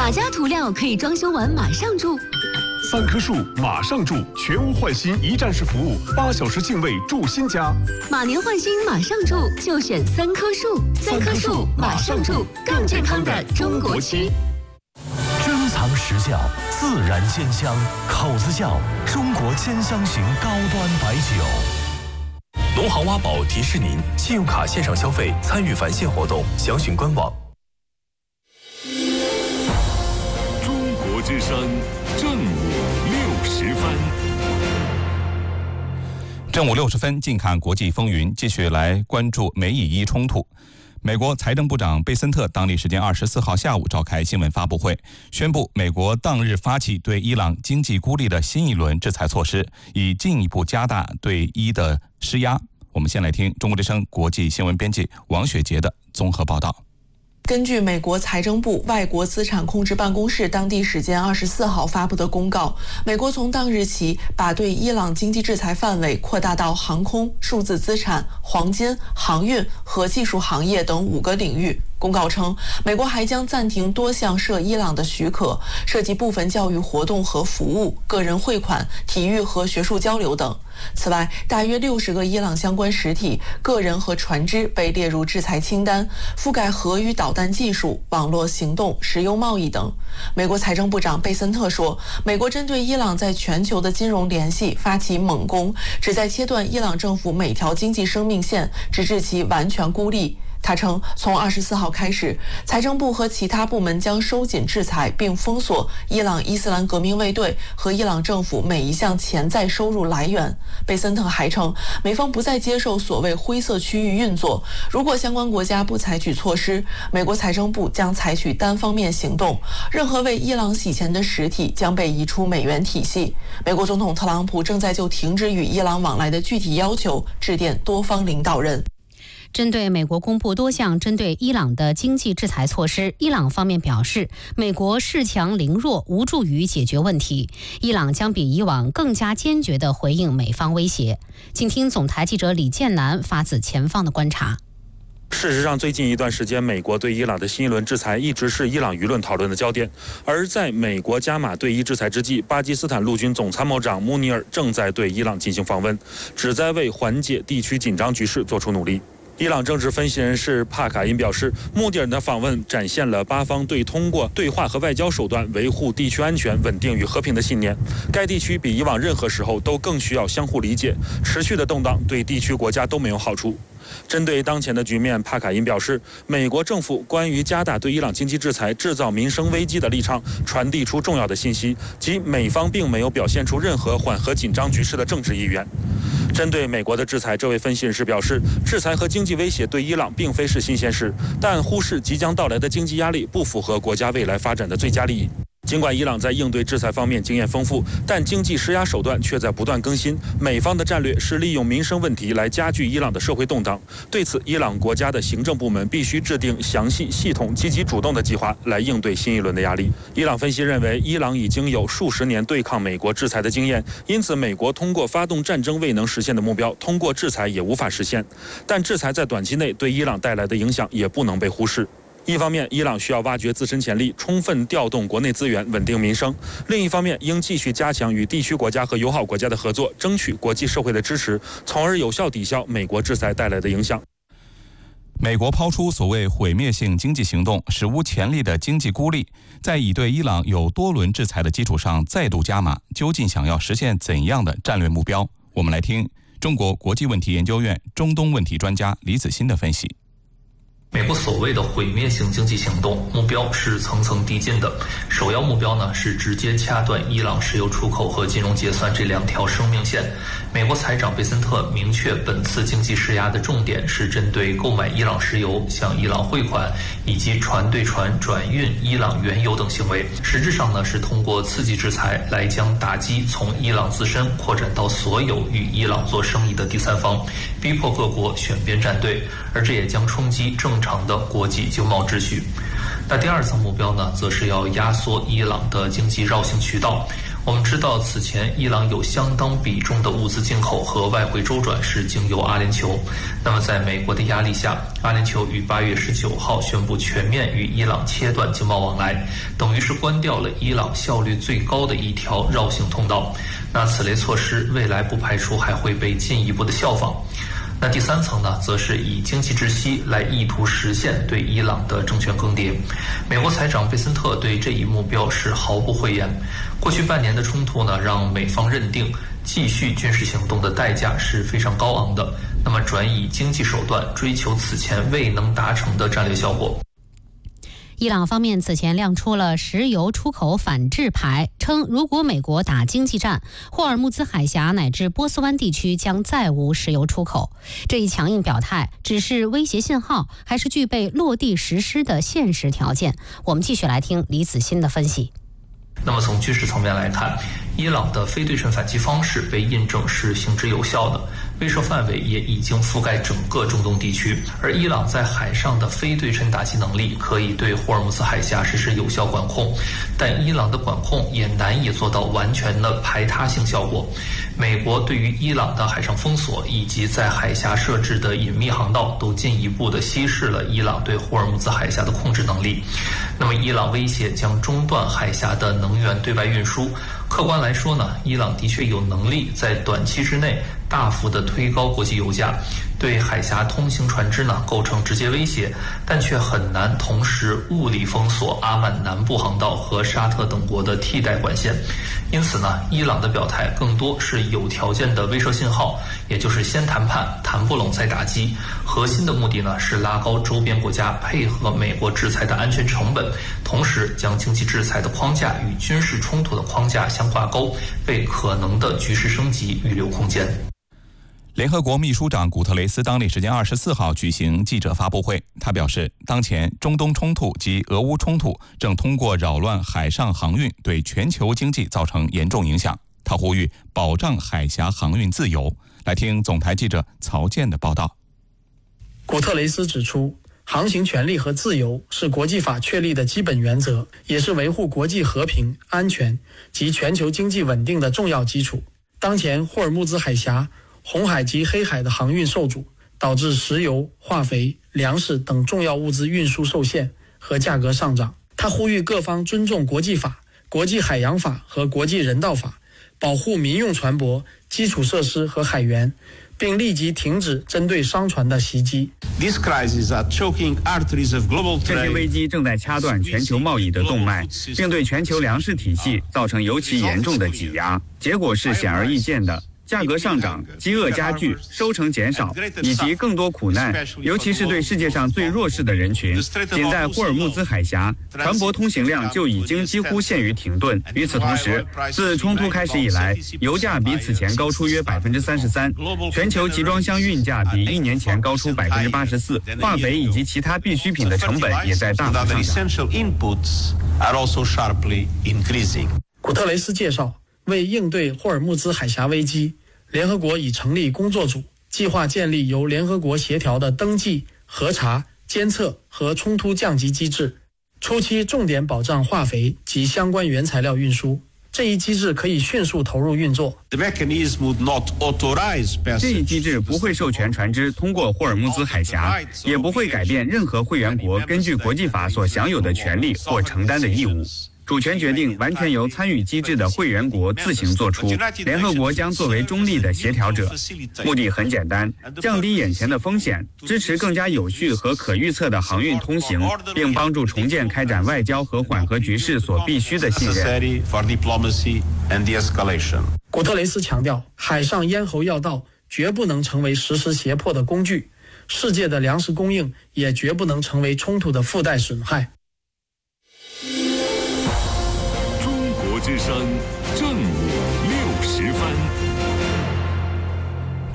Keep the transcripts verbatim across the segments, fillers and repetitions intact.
哪家涂料可以装修完马上住？ 三棵树马上住，全屋换新一站式服务，八小时净位住新家。 马年换新马上住，就选三棵树。三棵树马上住，更健康的中国区。 珍藏实窖，自然鲜香，口子窖，中国鲜香型高端白酒。 农行挖宝提示您：信用卡线上消费参与返现活动，详询官网。 中国之声正午六十分。 正午六十分，近看国际风云，继续来关注美以伊冲突。美国财政部长贝森特当地时间二十四号下午召开新闻发布会，宣布美国当日发起对伊朗经济孤立的新一轮制裁措施，以进一步加大对伊的施压。我们先来听中国之声国际新闻编辑王雪杰的综合报道。 根据美国财政部外国资产控制办公室当地时间二十四号发布的公告，美国从当日起把对伊朗经济制裁范围扩大到航空、数字资产、黄金、航运和技术行业等五个领域。公告称，美国还将暂停多项涉伊朗的许可，涉及部分教育活动和服务、个人汇款、体育和学术交流等。此外，大约六十个伊朗相关实体、个人和船只被列入制裁清单，覆盖核与导弹技术、网络行动、石油贸易等。美国财政部长贝森特说，美国针对伊朗在全球的金融联系发起猛攻，旨在切断伊朗政府每条经济生命线，直至其完全孤立。他称，从二十四号开始，财政部和其他部门将收紧制裁，并封锁伊朗伊斯兰革命卫队和伊朗政府每一项潜在收入来源。贝森特还称，美方不再接受所谓灰色区域运作，如果相关国家不采取措施，美国财政部将采取单方面行动，任何为伊朗洗钱的实体将被移出美元体系。美国总统特朗普正在就停止与伊朗往来的具体要求致电多方领导人。 针对美国公布多项针对伊朗的经济制裁措施，伊朗方面表示，美国恃强凌弱，无助于解决问题。伊朗将比以往更加坚决地回应美方威胁。请听总台记者李建南发自前方的观察。 事实上，最近一段时间，美国对伊朗的新一轮制裁一直是伊朗舆论讨论的焦点。而在美国加码对伊制裁之际，巴基斯坦陆军总参谋长穆尼尔正在对伊朗进行访问，旨在为缓解地区紧张局势做出努力。伊朗政治分析人士帕卡因表示，穆尼尔的访问展现了巴方对通过对话和外交手段维护地区安全、稳定与和平的信念。该地区比以往任何时候都更需要相互理解，持续的动荡对地区国家都没有好处。针对当前的局面，帕卡因表示，美国政府关于加大对伊朗经济制裁、制造民生危机的立场传递出重要的信息，即美方并没有表现出任何缓和紧张局势的政治意愿。针对美国的制裁，这位分析人士表示，制裁和经济威胁对伊朗并非是新鲜事，但忽视即将到来的经济压力不符合国家未来发展的最佳利益。尽管伊朗在应对制裁方面经验丰富，但经济施压手段却在不断更新。美方的战略是利用民生问题来加剧伊朗的社会动荡。对此，伊朗国家的行政部门必须制定详细、系统、积极主动的计划来应对新一轮的压力。伊朗分析认为，伊朗已经有数十年对抗美国制裁的经验，因此美国通过发动战争未能实现的目标，通过制裁也无法实现。但制裁在短期内对伊朗带来的影响也不能被忽视。一方面，伊朗需要挖掘自身潜力，充分调动国内资源，稳定民生；另一方面，应继续加强与地区国家和友好国家的合作，争取国际社会的支持，从而有效抵消美国制裁带来的影响。 美国抛出所谓毁灭性经济行动，史无前例的经济孤立，在已对伊朗有多轮制裁的基础上再度加码，究竟想要实现怎样的战略目标？我们来听中国国际问题研究院中东问题专家李子欣的分析。 美国所谓的毁灭性经济行动目标是层层递进的，首要目标呢是直接掐断伊朗石油出口和金融结算这两条生命线。美国财长贝森特明确，本次经济施压的重点是针对购买伊朗石油、向伊朗汇款以及船对船转运伊朗原油等行为。实质上呢是通过刺激制裁来将打击从伊朗自身扩展到所有与伊朗做生意的第三方，逼迫各国选边站队，而这也将冲击正常的国际经贸秩序。那第二层目标呢，则是要压缩伊朗的经济绕行渠道。我我们知道，此前伊朗有相当比重的物资进口和外汇周转是经由阿联酋。那么，在美国的压力下，阿联酋于八月十九号宣布全面与伊朗切断经贸往来，等于是关掉了伊朗效率最高的一条绕行通道。那此类措施未来不排除还会被进一步的效仿。那第三层呢，则是以经济窒息来意图实现对伊朗的政权更迭。美国财长贝森特对这一目标是毫不讳言。过去半年的冲突呢，让美方认定继续军事行动的代价是非常高昂的，那么转以经济手段追求此前未能达成的战略效果。 伊朗方面此前亮出了石油出口反制牌，称如果美国打经济战，霍尔木兹海峡乃至波斯湾地区将再无石油出口。这一强硬表态只是威胁信号，还是具备落地实施的现实条件？我们继续来听李子欣的分析。 那么从军事层面来看，伊朗的非对称反击方式被印证是行之有效的，威慑范围也已经覆盖整个中东地区。而伊朗在海上的非对称打击能力可以对霍尔木兹海峡实施有效管控，但伊朗的管控也难以做到完全的排他性效果。美国对于伊朗的海上封锁以及在海峡设置的隐秘航道，都进一步的稀释了伊朗对霍尔木兹海峡的控制能力。那么伊朗威胁将中断海峡的能源对外运输。客观来说呢，伊朗的确有能力在短期之内大幅的推高国际油价，对海峡通行船只呢构成直接威胁，但却很难同时物理封锁阿曼南部航道和沙特等国的替代管线。因此呢，伊朗的表态更多是有条件的威慑信号，也就是先谈判，谈不拢再打击。核心的目的呢是拉高周边国家配合美国制裁的安全成本，同时将经济制裁的框架与军事冲突的框架相挂钩，为可能的局势升级预留空间。 联合国秘书长古特雷斯当地时间二十四号举行记者发布会，他表示，当前中东冲突及俄乌冲突正通过扰乱海上航运对全球经济造成严重影响。他呼吁保障海峡航运自由。来听总台记者曹健的报道。 古特雷斯指出，航行权利和自由是国际法确立的基本原则，也是维护国际和平、安全及全球经济稳定的重要基础。当前霍尔木兹海峡、红海及黑海的航运受阻，导致石油、化肥、粮食等重要物资运输受限和价格上涨。他呼吁各方尊重国际法、国际海洋法和国际人道法，保护民用船舶、基础设施和海员，并立即停止针对商船的袭击。 这些危机正在掐断全球贸易的动脉，并对全球粮食体系造成尤其严重的挤压。结果是显而易见的。价格上涨、饥饿加剧、收成减少，以及更多苦难，尤其是对世界上最弱势的人群。仅在霍尔木兹海峡，船舶通行量就已经几乎陷于停顿。与此同时，自冲突开始以来，油价比此前高出约百分之三十三，全球集装箱运价比一年前高出百分之八十四，化肥以及其他必需品的成本也在大幅上涨。 古特雷斯介绍，为应对霍尔木兹海峡危机，联合国已成立工作组，计划建立由联合国协调的登记、核查、监测和冲突降级机制，初期重点保障化肥及相关原材料运输。这一机制可以迅速投入运作。 这一机制不会授权船只通过霍尔木兹海峡，也不会改变任何会员国根据国际法所享有的权利或承担的义务。主权决定完全由参与机制的会员国自行做出，联合国将作为中立的协调者。目的很简单，降低眼前的风险，支持更加有序和可预测的航运通行，并帮助重建开展外交和缓和局势所必须的信任。 古特雷斯强调，海上咽喉要道绝不能成为实施胁迫的工具，世界的粮食供应也绝不能成为冲突的附带损害。 之声正午六时分。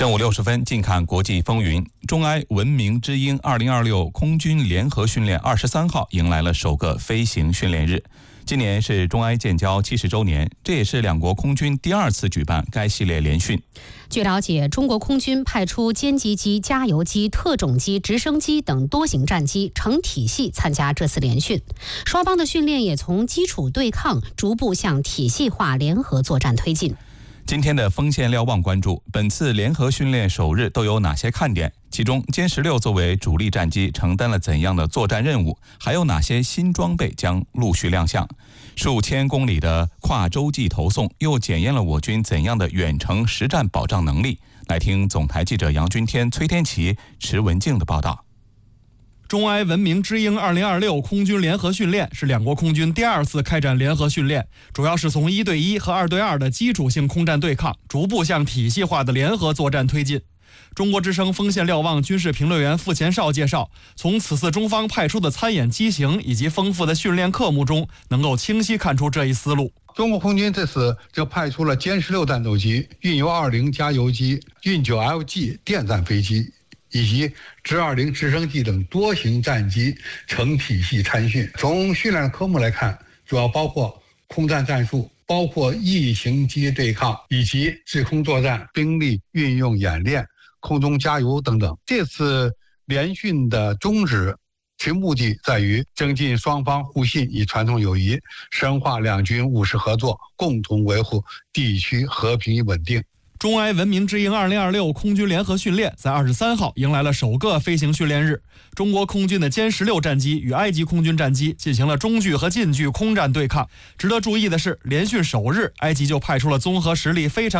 正午六十分，近看国际风云。中埃文明之鹰二零二六空军联合训练二十三号迎来了首个飞行训练日。今年是中埃建交七十周年，这也是两国空军第二次举办该系列联训。 据了解，中国空军派出歼击机、加油机、特种机、直升机等多型战机成体系参加这次联训。双方的训练也从基础对抗逐步向体系化联合作战推进。 今天的锋线瞭望关注本次联合训练首日都有哪些看点，其中歼十六作为主力战机承担了怎样的作战任务，还有哪些新装备将陆续亮相。数千公里的跨洲际投送又检验了我军怎样的远程实战保障能力。来听总台记者杨军天、崔天琪、池文静的报道。 中埃文明之鹰二零二六空军联合训练是两国空军第二次开展联合训练，主要是从一对一和二对二的基础性空战对抗逐步向体系化的联合作战推进。中国之声锋线瞭望军事评论员傅前绍介绍，从此次中方派出的参演机型以及丰富的训练科目中，能够清晰看出这一思路。 中国空军这次就派出了歼十六战斗机、运油二零加油机、运九 L G 电战飞机以及直二零直升机等多型战机成体系参训。从训练科目来看，主要包括空战战术，包括异型机对抗以及制空作战、兵力运用演练、空中加油等等。这次联训的宗旨其目的在于增进双方互信与传统友谊，深化两军务实合作，共同维护地区和平与稳定。 中埃文明之鹰二零二六空军联合训练在二十三号迎来了首个飞行训练日。中国空军的歼十六战机与埃及空军战机进行了中距和近距空战对抗。值得注意的是，联训首日，埃及就派出了综合实力非常